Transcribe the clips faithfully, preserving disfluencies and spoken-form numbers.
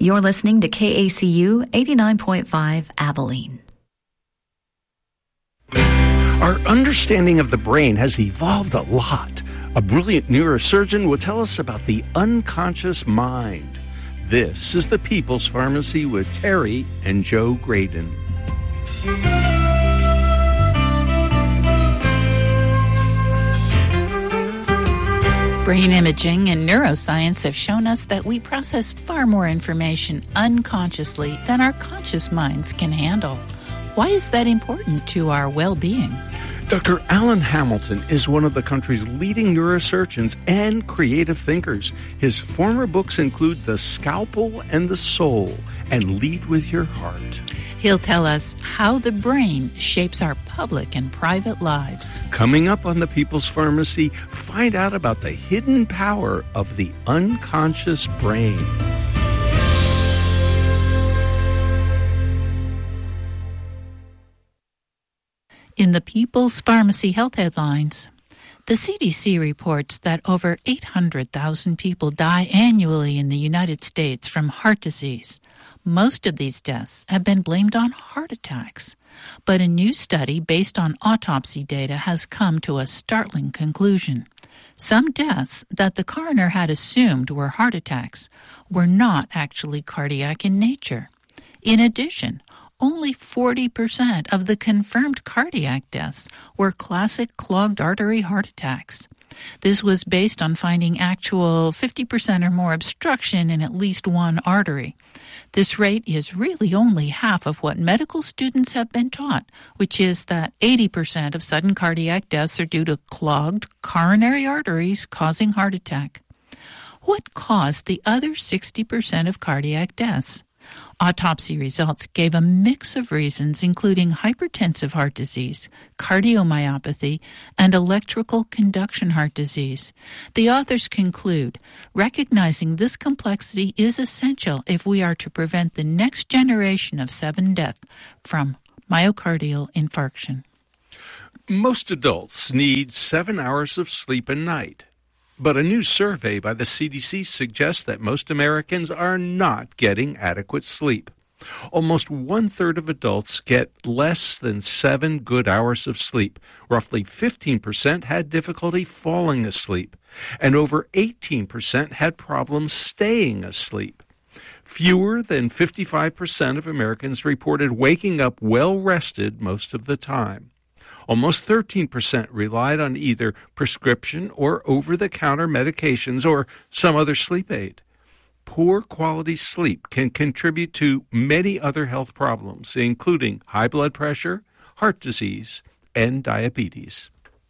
You're listening to K A C U eighty-nine point five Abilene. Our understanding of the brain has evolved a lot. A brilliant neurosurgeon will tell us about the unconscious mind. This is the People's Pharmacy with Terry and Joe Graydon. Brain imaging and neuroscience have shown us that we process far more information unconsciously than our conscious minds can handle. Why is that important to our well-being? Doctor Alan Hamilton is one of the country's leading neurosurgeons and creative thinkers. His former books include The Scalpel and the Soul and Lead with Your Heart. He'll tell us how the brain shapes our public and private lives. Coming up on the People's Pharmacy, find out about the hidden power of the unconscious brain. In the People's Pharmacy Health Headlines, the C D C reports that over eight hundred thousand people die annually in the United States from heart disease. Most of these deaths have been blamed on heart attacks. But a new study based on autopsy data has come to a startling conclusion. Some deaths that the coroner had assumed were heart attacks were not actually cardiac in nature. In addition, only forty percent of the confirmed cardiac deaths were classic clogged artery heart attacks. This was based on finding actual fifty percent or more obstruction in at least one artery. This rate is really only half of what medical students have been taught, which is that eighty percent of sudden cardiac deaths are due to clogged coronary arteries causing heart attack. What caused the other sixty percent of cardiac deaths? Autopsy results gave a mix of reasons, including hypertensive heart disease, cardiomyopathy, and electrical conduction heart disease. The authors conclude, recognizing this complexity is essential if we are to prevent the next generation of sudden death from myocardial infarction. Most adults need seven hours of sleep a night. But a new survey by the C D C suggests that most Americans are not getting adequate sleep. Almost one-third of adults get less than seven good hours of sleep. Roughly fifteen percent had difficulty falling asleep, and over eighteen percent had problems staying asleep. Fewer than fifty-five percent of Americans reported waking up well-rested most of the time. Almost thirteen percent relied on either prescription or over-the-counter medications or some other sleep aid. Poor quality sleep can contribute to many other health problems, including high blood pressure, heart disease, and diabetes.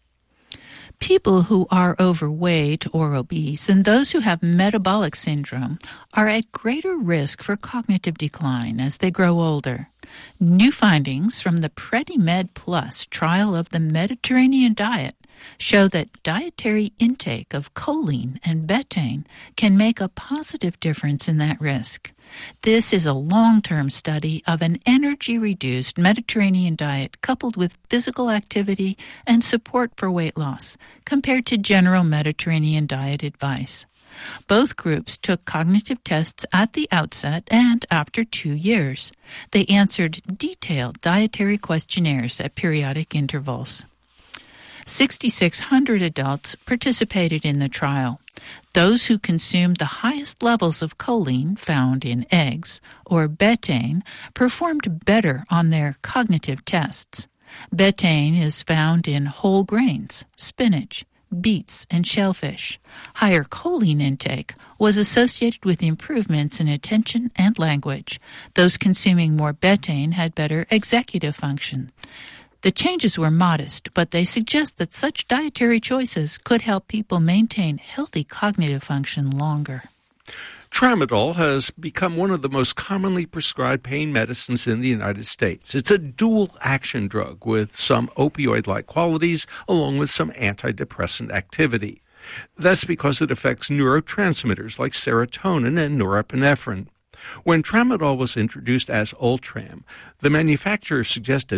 People who are overweight or obese and those who have metabolic syndrome are at greater risk for cognitive decline as they grow older. New findings from the PrediMed Plus trial of the Mediterranean diet show that dietary intake of choline and betaine can make a positive difference in that risk. This is a long-term study of an energy-reduced Mediterranean diet coupled with physical activity and support for weight loss, compared to general Mediterranean diet advice. Both groups took cognitive tests at the outset and after two years. They answered detailed dietary questionnaires at periodic intervals. six thousand six hundred adults participated in the trial. Those who consumed the highest levels of choline found in eggs or betaine performed better on their cognitive tests. Betaine is found in whole grains, spinach, beets, and shellfish. Higher choline intake was associated with improvements in attention and language. Those consuming more betaine had better executive function. The changes were modest, but they suggest that such dietary choices could help people maintain healthy cognitive function longer. Tramadol has become one of the most commonly prescribed pain medicines in the United States. It's a dual-action drug with some opioid-like qualities along with some antidepressant activity. That's because it affects neurotransmitters like serotonin and norepinephrine. When Tramadol was introduced as Ultram, the manufacturer suggested that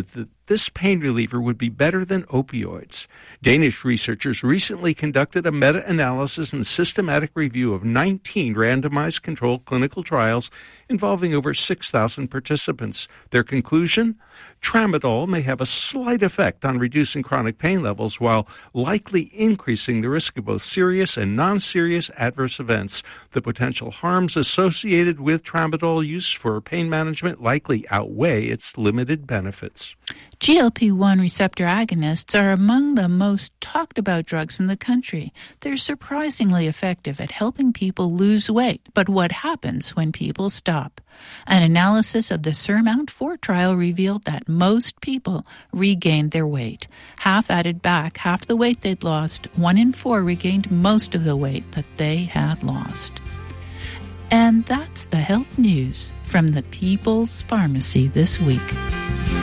this pain reliever would be better than opioids. Danish researchers recently conducted a meta-analysis and systematic review of nineteen randomized controlled clinical trials involving over six thousand participants. Their conclusion? Tramadol may have a slight effect on reducing chronic pain levels while likely increasing the risk of both serious and non-serious adverse events. The potential harms associated with tramadol use for pain management likely outweigh its limited benefits. G L P one receptor agonists are among the most talked about drugs in the country. They're surprisingly effective at helping people lose weight. But what happens when people stop? An analysis of the SURMOUNT four trial revealed that most people regained their weight. Half added back half the weight they'd lost. One in four regained most of the weight that they had lost. And that's the health news from the People's Pharmacy this week.